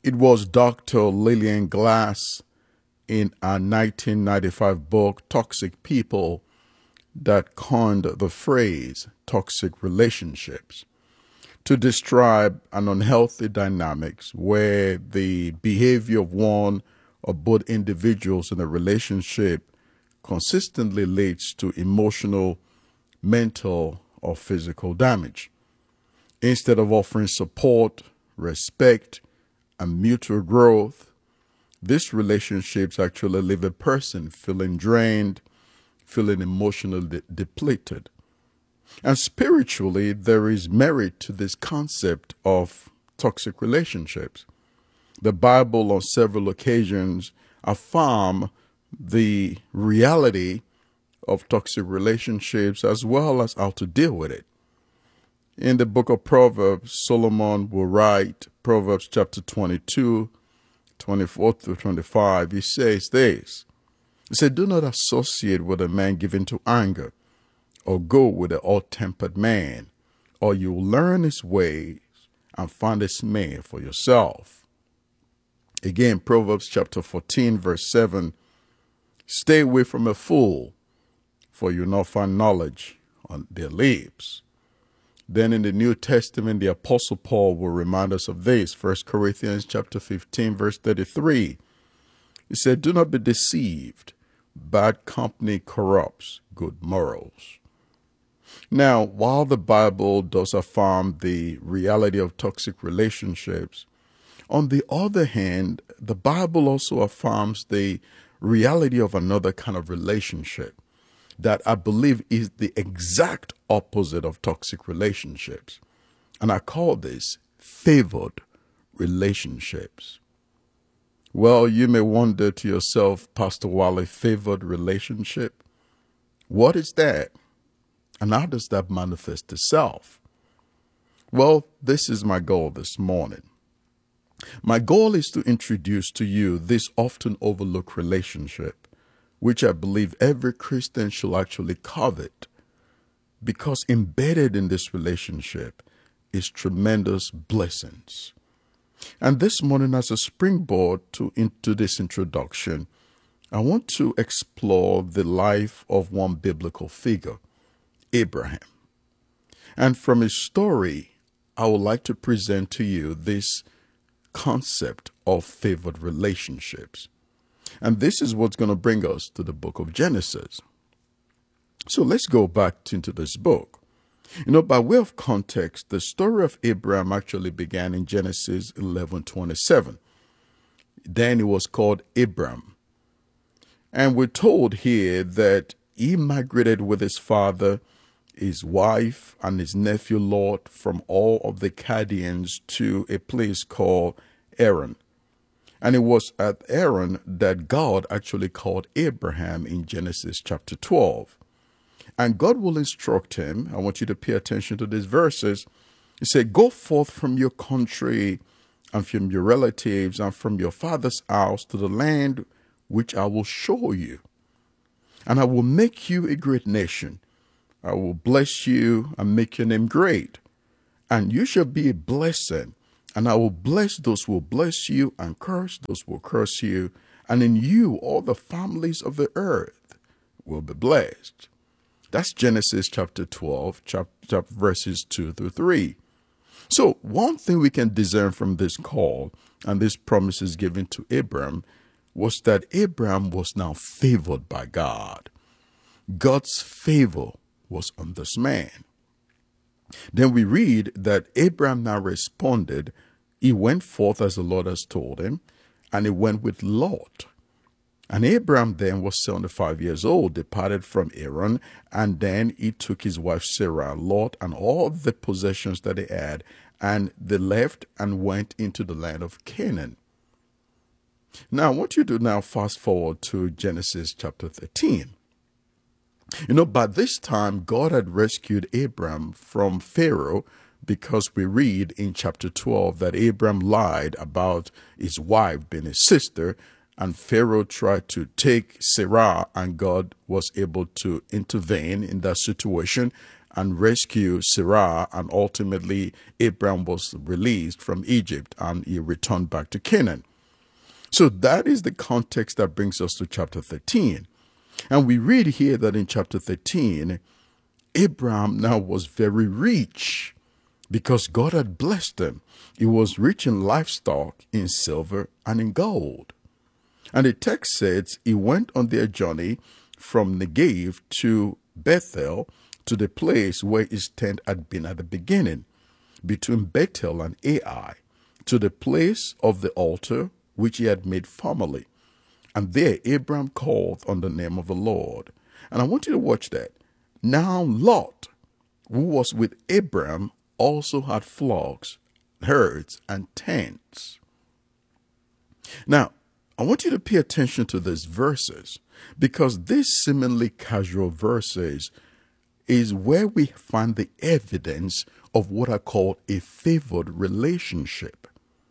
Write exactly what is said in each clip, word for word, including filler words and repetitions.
It was Doctor Lillian Glass in a nineteen ninety-five book, Toxic People, that coined the phrase toxic relationships to describe an unhealthy dynamics where the behavior of one or both individuals in a relationship consistently leads to emotional, mental, or physical damage. Instead of offering support, respect, and mutual growth, these relationships actually leave a person feeling drained, feeling emotionally depleted. And spiritually, there is merit to this concept of toxic relationships. The Bible on several occasions affirm the reality of toxic relationships as well as how to deal with it. In the book of Proverbs, Solomon will write, Proverbs chapter twenty-two, twenty-four through twenty-five, he says this. He said, "Do not associate with a man given to anger, or go with an hot-tempered man, or you will learn his ways and find a snare for yourself." Again, Proverbs chapter fourteen, verse seven, "Stay away from a fool, for you will not find knowledge on their lips." Then in the New Testament, the Apostle Paul will remind us of this. First Corinthians chapter fifteen, verse thirty-three. He said, "Do not be deceived. Bad company corrupts good morals." Now, while the Bible does affirm the reality of toxic relationships, on the other hand, the Bible also affirms the reality of another kind of relationship that I believe is the exact opposite of toxic relationships. And I call this favored relationships. Well, you may wonder to yourself, Pastor Wale, favored relationship? What is that? And how does that manifest itself? Well, this is my goal this morning. My goal is to introduce to you this often overlooked relationship, which I believe every Christian should actually covet, because embedded in this relationship is tremendous blessings. And this morning, as a springboard to into this introduction, I want to explore the life of one biblical figure, Abraham. And from his story, I would like to present to you this concept of favored relationships. And this is what's going to bring us to the book of Genesis. So let's go back into this book. You know, by way of context, the story of Abraham actually began in Genesis eleven twenty-seven. Then he was called Abram. And we're told here that he migrated with his father, his wife, and his nephew Lot from all of the Chaldeans to a place called Haran. And it was at Haran that God actually called Abraham in Genesis chapter twelve. And God will instruct him. I want you to pay attention to these verses. He said, "Go forth from your country and from your relatives and from your father's house to the land which I will show you. And I will make you a great nation. I will bless you and make your name great. And you shall be a blessing. And I will bless those who will bless you and curse those who will curse you. And in you all the families of the earth will be blessed." That's Genesis chapter twelve, chapter, verses two through three. So one thing we can discern from this call and these promises given to Abraham was that Abraham was now favored by God. God's favor was on this man. Then we read that Abraham now responded. He went forth as the Lord has told him, and he went with Lot. And Abraham then was seventy-five years old, departed from Haran, and then he took his wife Sarah, Lot, and all the possessions that he had, and they left and went into the land of Canaan. Now, I want you to now fast forward to Genesis chapter thirteen. You know, by this time, God had rescued Abraham from Pharaoh, because we read in chapter twelve that Abraham lied about his wife being his sister, and Pharaoh tried to take Sarah, and God was able to intervene in that situation and rescue Sarah, and ultimately Abraham was released from Egypt and he returned back to Canaan. So that is the context that brings us to chapter thirteen. And we read here that in chapter thirteen, Abraham now was very rich because God had blessed him. He was rich in livestock, in silver, and in gold. And the text says he went on their journey from Negev to Bethel, to the place where his tent had been at the beginning, between Bethel and Ai, to the place of the altar which he had made formerly. And there Abraham called on the name of the Lord. And I want you to watch that. Now Lot, who was with Abraham, also had flocks, herds, and tents. Now, I want you to pay attention to these verses, because these seemingly casual verses is where we find the evidence of what I call a favored relationship.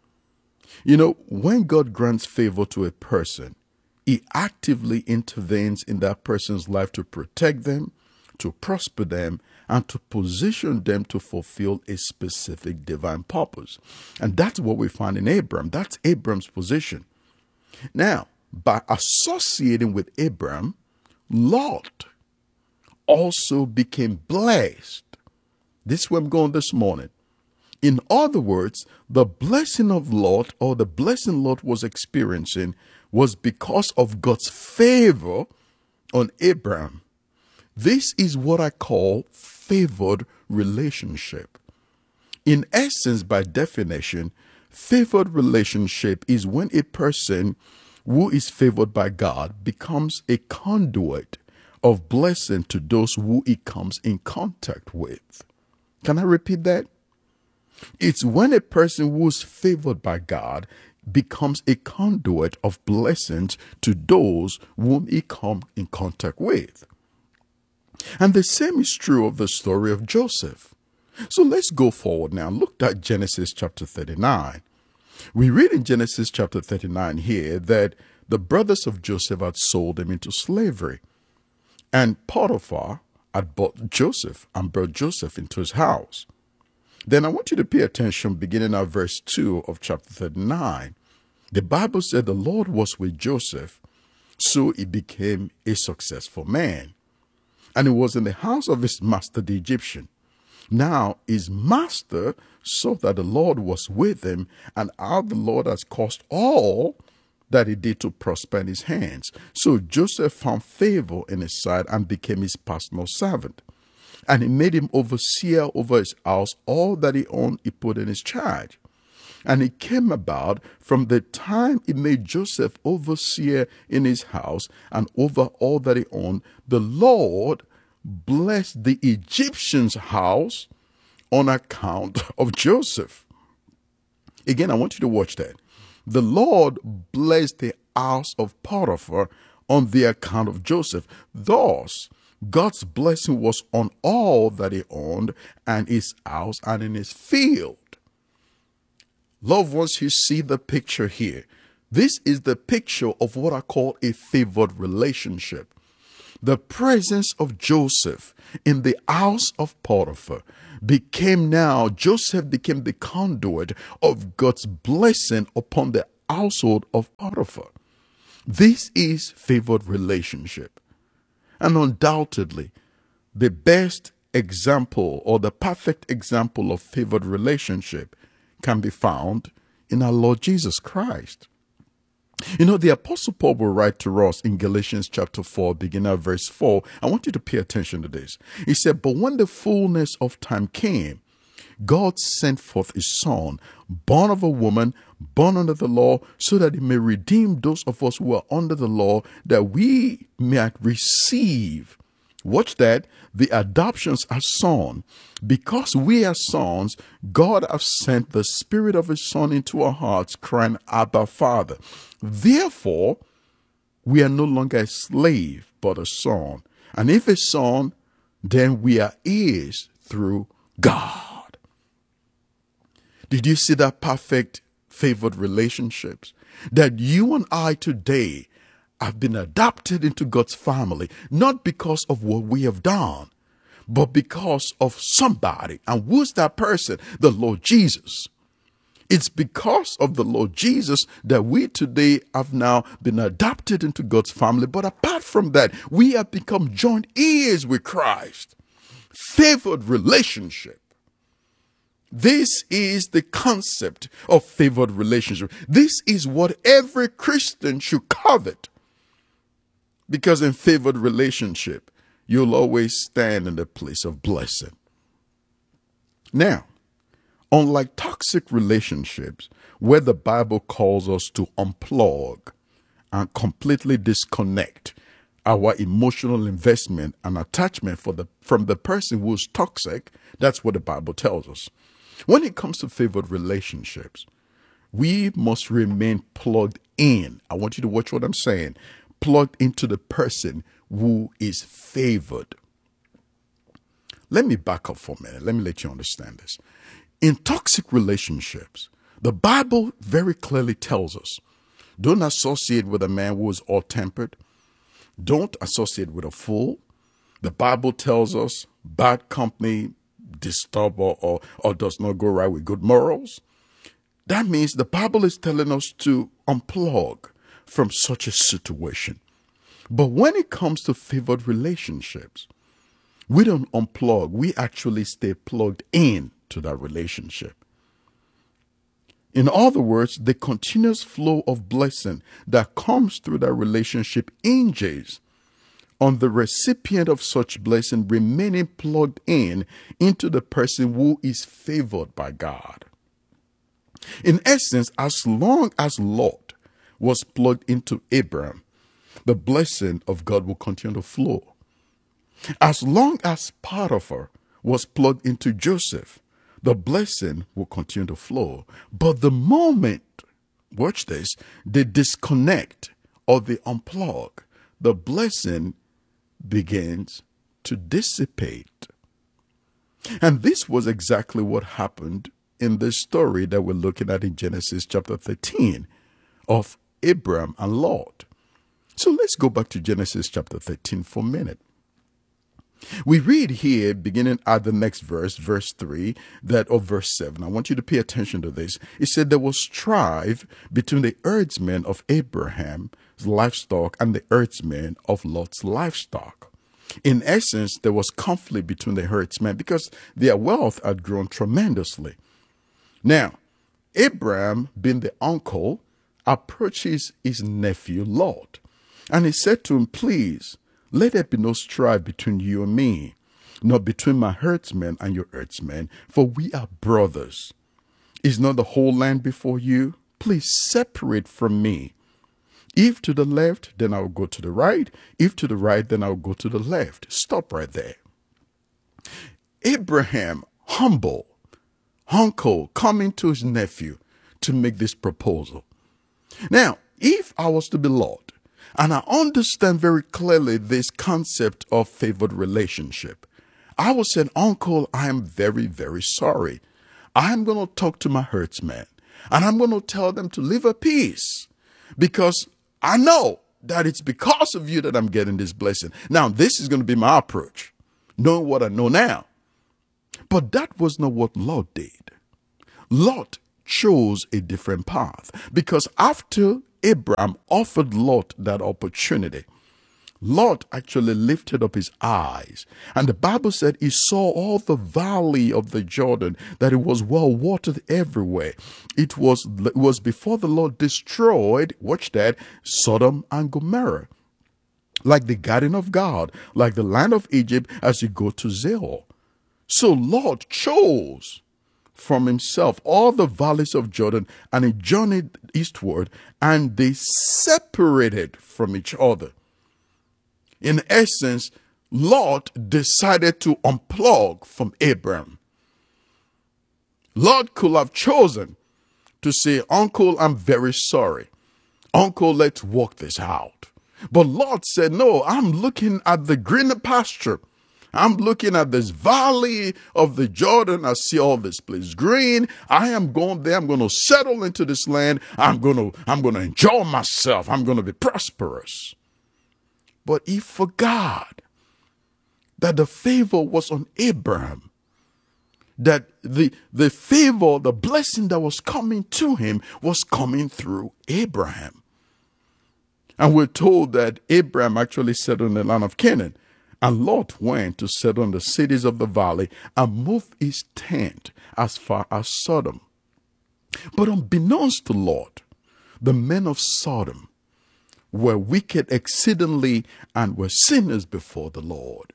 You know, when God grants favor to a person, he actively intervenes in that person's life to protect them, to prosper them, and to position them to fulfill a specific divine purpose. And that's what we find in Abraham. That's Abraham's position. Now, by associating with Abraham, Lot also became blessed. This is where I'm going this morning. In other words, the blessing of Lot, or the blessing Lot was experiencing, was because of God's favor on Abraham. This is what I call favored relationship. In essence, by definition, favored relationship is when a person who is favored by God becomes a conduit of blessing to those who he comes in contact with. Can I repeat that? It's when a person who is favored by God becomes a conduit of blessings to those whom he comes in contact with. And the same is true of the story of Joseph. So let's go forward now. Look at Genesis chapter thirty-nine. We read in Genesis chapter thirty-nine here that the brothers of Joseph had sold him into slavery. And Potiphar had bought Joseph and brought Joseph into his house. Then I want you to pay attention beginning at verse two of chapter thirty-nine. The Bible said the Lord was with Joseph, so he became a successful man. And he was in the house of his master, the Egyptian. Now his master saw that the Lord was with him, and how the Lord has caused all that he did to prosper in his hands. So Joseph found favor in his sight and became his personal servant. And he made him overseer over his house. All that he owned, he put in his charge. And it came about from the time he made Joseph overseer in his house and over all that he owned, the Lord blessed the Egyptian's house on account of Joseph. Again, I want you to watch that. The Lord blessed the house of Potiphar on the account of Joseph. Thus, God's blessing was on all that he owned and his house and in his field. Loved ones, you see the picture here. This is the picture of what I call a favored relationship. The presence of Joseph in the house of Potiphar became now, Joseph became the conduit of God's blessing upon the household of Potiphar. This is favored relationship. And undoubtedly, the best example or the perfect example of favored relationship can be found in our Lord Jesus Christ. You know, the Apostle Paul will write to us in Galatians chapter four, beginning at verse four. I want you to pay attention to this. He said, "But when the fullness of time came, God sent forth his Son, born of a woman, born under the law, so that he may redeem those of us who are under the law, that we might receive," watch that, "the adoptions as sons. Because we are sons, God has sent the Spirit of his Son into our hearts, crying, Abba, Father. Therefore, we are no longer a slave, but a son. And if a son, then we are heirs through God." Did you see that perfect favored relationships? That you and I today have been adopted into God's family, not because of what we have done, but because of somebody. And who's that person? The Lord Jesus. It's because of the Lord Jesus that we today have now been adopted into God's family. But apart from that, we have become joint heirs with Christ. Favored relationship. This is the concept of favored relationship. This is what every Christian should covet. Because in favored relationship, you'll always stand in the place of blessing. Now, unlike toxic relationships, where the Bible calls us to unplug and completely disconnect our emotional investment and attachment for the, from the person who is toxic, that's what the Bible tells us. When it comes to favored relationships, we must remain plugged in. I want you to watch what I'm saying. Plugged into the person who is favored. Let me back up for a minute. Let me let you understand this. In toxic relationships, the Bible very clearly tells us, don't associate with a man who is all-tempered. Don't associate with a fool. The Bible tells us bad company disturb or, or, or does not go right with good morals. That means the Bible is telling us to unplug from such a situation. But when it comes to favored relationships, we don't unplug. We actually stay plugged in to that relationship. In other words, the continuous flow of blessing that comes through that relationship hinges on the recipient of such blessing remaining plugged in into the person who is favored by God. In essence, as long as Lot was plugged into Abraham, the blessing of God will continue to flow. As long as Potiphar was plugged into Joseph, the blessing will continue to flow. But the moment, watch this, they disconnect or they unplug, the blessing begins to dissipate. And this was exactly what happened in this story that we're looking at in Genesis chapter thirteen of Abraham and Lot. So let's go back to Genesis chapter thirteen for a minute. We read here, beginning at the next verse, verse three, that of verse seven. I want you to pay attention to this. It said there was strife between the herdsmen of Abraham's livestock and the herdsmen of Lot's livestock. In essence, there was conflict between the herdsmen because their wealth had grown tremendously. Now, Abraham, being the uncle, approaches his nephew Lot, and he said to him, please, let there be no strife between you and me, nor between my herdsmen and your herdsmen, for we are brothers. Is not the whole land before you? Please separate from me. If to the left, then I will go to the right. If to the right, then I will go to the left. Stop right there. Abraham, humble, uncle, coming to his nephew to make this proposal. Now, if I was to be Lot, and I understand very clearly this concept of favored relationship, I would say, uncle, I am very, very sorry. I'm going to talk to my herdsmen, and I'm going to tell them to live at peace, because I know that it's because of you that I'm getting this blessing. Now, this is going to be my approach, knowing what I know now. But that was not what Lot did. Lot chose a different path, because after Abraham offered Lot that opportunity, Lot actually lifted up his eyes, and the Bible said he saw all the valley of the Jordan, that it was well watered everywhere. It was, it was before the Lord destroyed, watch that, Sodom and Gomorrah. Like the garden of God, like the land of Egypt as you go to Zeal. So Lot chose from himself all the valleys of Jordan, and he journeyed eastward, and they separated from each other. In essence, Lot decided to unplug from Abraham. Lot could have chosen to say, uncle, I'm very sorry. Uncle, let's work this out. But Lot said, no, I'm looking at the greener pasture. I'm looking at this valley of the Jordan. I see all this place green. I am going there. I'm going to settle into this land. I'm going to, I'm going to enjoy myself. I'm going to be prosperous. But he forgot that the favor was on Abraham, that the, the favor, the blessing that was coming to him was coming through Abraham. And we're told that Abraham actually settled in the land of Canaan. And Lot went to settle in the cities of the valley and moved his tent as far as Sodom. But unbeknownst to Lot, the men of Sodom were wicked exceedingly and were sinners before the Lord.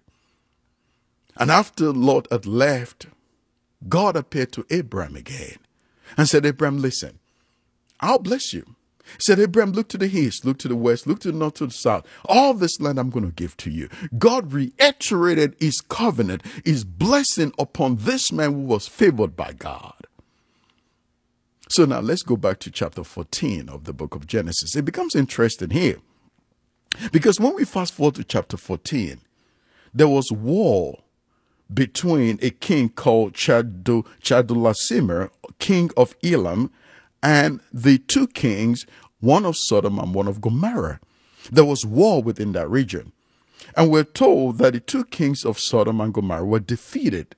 And after Lot had left, God appeared to Abraham again and said, Abraham, listen, I'll bless you. He said, Abraham, look to the east, look to the west, look to the north, to the south. All this land I'm going to give to you. God reiterated his covenant, his blessing upon this man who was favored by God. So now let's go back to chapter fourteen of the book of Genesis. It becomes interesting here because when we fast forward to chapter fourteen, there was war between a king called Chadu, Chadulassimer, king of Elam, and the two kings, one of Sodom and one of Gomorrah. There was war within that region. And we're told that the two kings of Sodom and Gomorrah were defeated.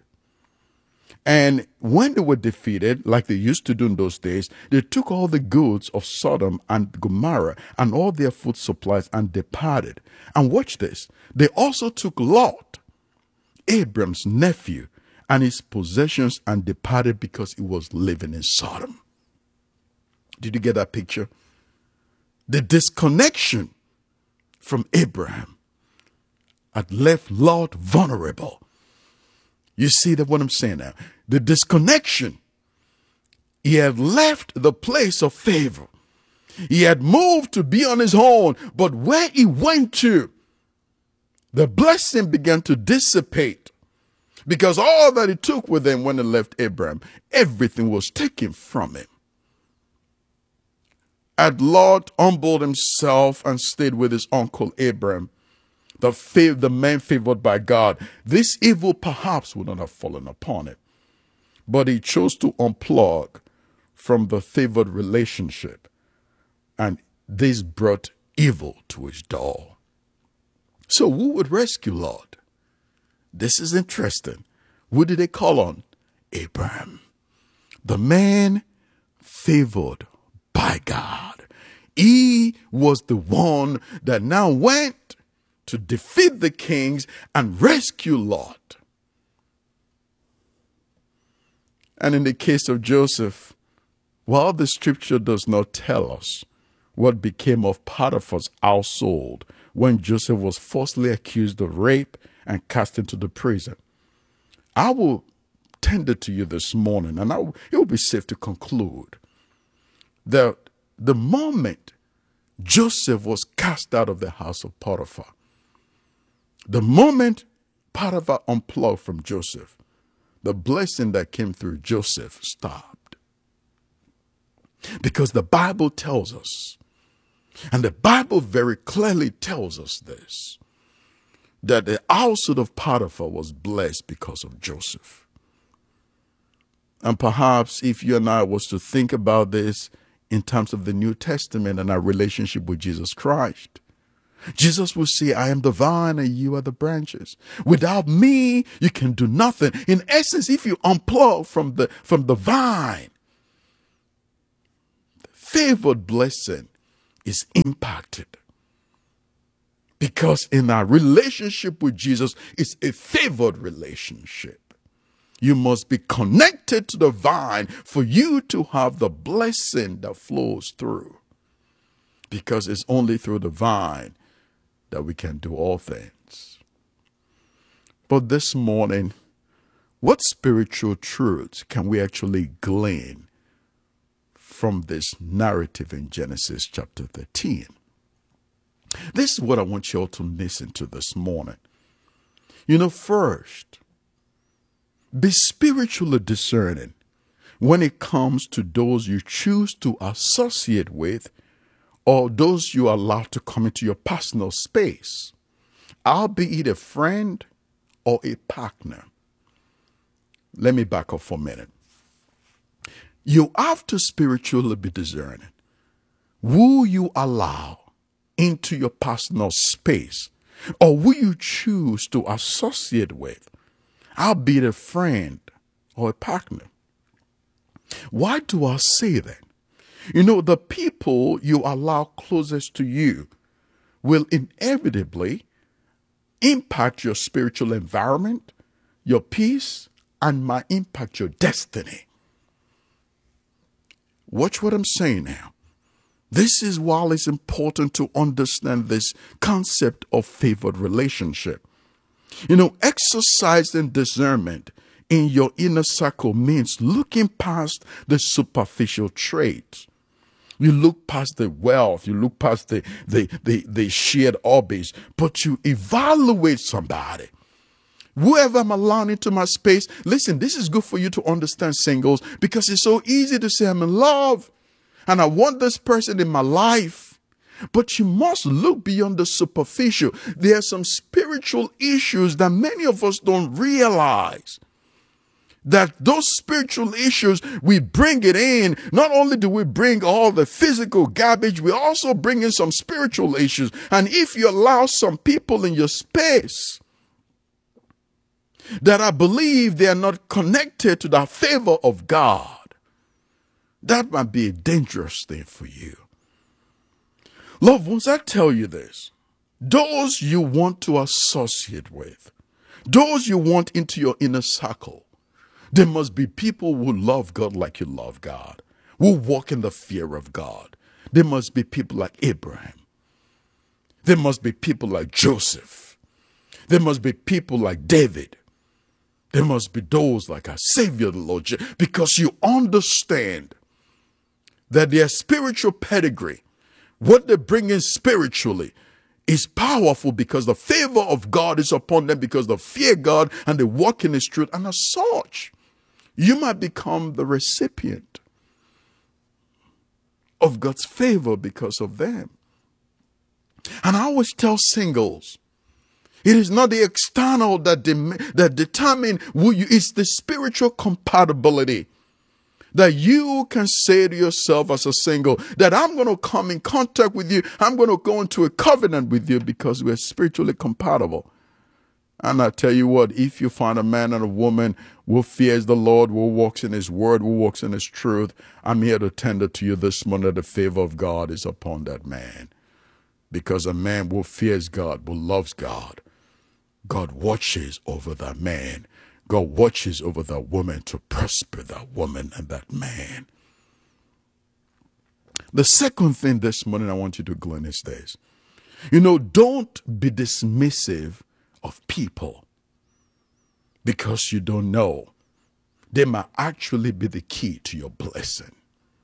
And when they were defeated, like they used to do in those days, they took all the goods of Sodom and Gomorrah and all their food supplies and departed. And watch this. They also took Lot, Abram's nephew, and his possessions and departed because he was living in Sodom. Did you get that picture? The disconnection from Abraham had left Lot vulnerable. You see that what I'm saying now? The disconnection. He had left the place of favor. He had moved to be on his own, but where he went to, the blessing began to dissipate because all that he took with him when he left Abraham, everything was taken from him. Had Lot humbled himself and stayed with his uncle Abraham, the, fav- the man favored by God, this evil perhaps would not have fallen upon him. But he chose to unplug from the favored relationship, and this brought evil to his door. So who would rescue Lot? This is interesting. Who did they call on? Abraham, the man favored by God. He was the one that now went to defeat the kings and rescue Lot. And in the case of Joseph, while the scripture does not tell us what became of Potiphar's household when Joseph was falsely accused of rape and cast into the prison, I will tender to you this morning, and I will, it will be safe to conclude that the moment Joseph was cast out of the house of Potiphar, the moment Potiphar unplugged from Joseph, the blessing that came through Joseph stopped. Because the Bible tells us, and the Bible very clearly tells us this, that the household of Potiphar was blessed because of Joseph. And perhaps if you and I was to think about this in terms of the New Testament and our relationship with Jesus Christ, Jesus will say, I am the vine and you are the branches. Without me, you can do nothing. In essence, if you unplug from the, from the vine, the favored blessing is impacted. Because in our relationship with Jesus, it's a favored relationship. You must be connected to the vine for you to have the blessing that flows through. Because it's only through the vine that we can do all things. But this morning, what spiritual truths can we actually glean from this narrative in Genesis chapter thirteen? This is what I want you all to listen to this morning. You know, first, be spiritually discerning when it comes to those you choose to associate with or those you allow to come into your personal space, albeit a friend or a partner. Let me back up for a minute. You have to spiritually be discerning who you allow into your personal space Or will you choose to associate with, albeit a friend or a partner? Why do I say that? You know, the people you allow closest to you will inevitably impact your spiritual environment, your peace, and might impact your destiny. Watch what I'm saying now. This is why it's important to understand this concept of favored relationship. You know, exercising discernment in your inner circle means looking past the superficial traits. You look past the wealth, you look past the, the, the, the shared hobbies, but you evaluate somebody. Whoever I'm allowing into my space, listen, this is good for you to understand, singles, because it's so easy to say I'm in love and I want this person in my life. But you must look beyond the superficial. There are some spiritual issues that many of us don't realize. That those spiritual issues, we bring it in. Not only do we bring all the physical garbage, we also bring in some spiritual issues. And if you allow some people in your space that I believe they are not connected to the favor of God, that might be a dangerous thing for you. Loved ones, I tell you this. Those you want to associate with, those you want into your inner circle, there must be people who love God like you love God, who walk in the fear of God. There must be people like Abraham. There must be people like Joseph. There must be people like David. There must be those like our Savior, the Lord Jesus, because you understand that their spiritual pedigree, what they bring in spiritually, is powerful because the favor of God is upon them, because they fear God and they walk in His truth. And as such, you might become the recipient of God's favor because of them. And I always tell singles, it is not the external that, de- that determine who you, it's the spiritual compatibility. That you can say to yourself as a single, that I'm going to come in contact with you. I'm going to go into a covenant with you because we're spiritually compatible. And I tell you what, if you find a man and a woman who fears the Lord, who walks in His word, who walks in His truth, I'm here to tender to you this morning that the favor of God is upon that man. Because a man who fears God, who loves God, God watches over that man. God watches over that woman to prosper that woman and that man. The second thing this morning I want you to glean is this. You know, don't be dismissive of people because you don't know. They might actually be the key to your blessing.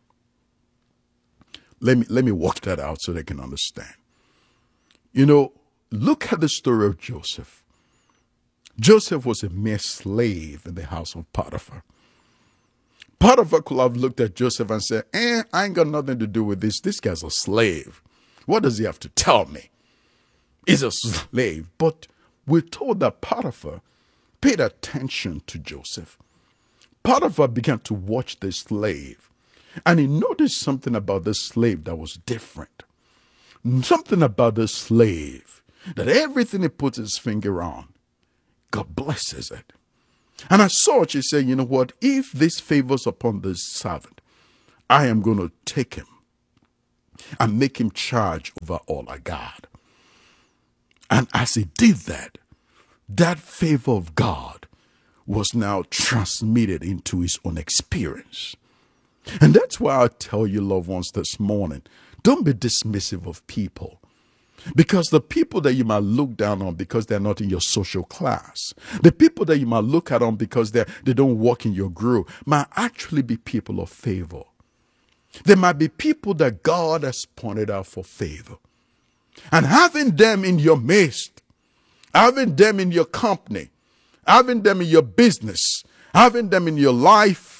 Let me, let me walk that out so they can understand. You know, look at the story of Joseph. Joseph was a mere slave in the house of Potiphar. Potiphar could have looked at Joseph and said, eh, I ain't got nothing to do with this. This guy's a slave. What does he have to tell me? He's a slave. But we're told that Potiphar paid attention to Joseph. Potiphar began to watch the slave. And he noticed something about the slave that was different. Something about the slave that everything he puts his finger on, God blesses it. And as such, he said, you know what? If this favors upon this servant, I am going to take him and make him charge over all I got. And as he did that, that favor of God was now transmitted into his own experience. And that's why I tell you, loved ones, this morning, don't be dismissive of people. Because the people that you might look down on because they're not in your social class, the people that you might look at on because they they don't walk in your group, might actually be people of favor. There might be people that God has pointed out for favor. And having them in your midst, having them in your company, having them in your business, having them in your life,